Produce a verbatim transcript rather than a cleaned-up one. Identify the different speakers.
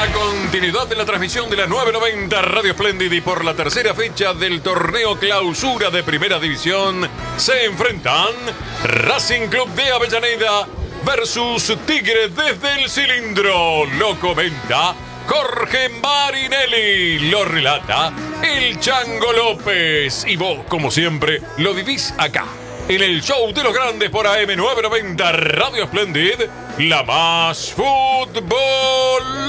Speaker 1: la continuidad de la transmisión de la nueve noventa Radio Splendid y por la tercera fecha del torneo clausura de Primera División se enfrentan Racing Club de Avellaneda versus Tigre desde el Cilindro. Lo comenta Jorge Marinelli, lo relata el Chango López y vos, como siempre, lo vivís acá en el show de los grandes por A M nueve noventa Radio Splendid, la más fútbol.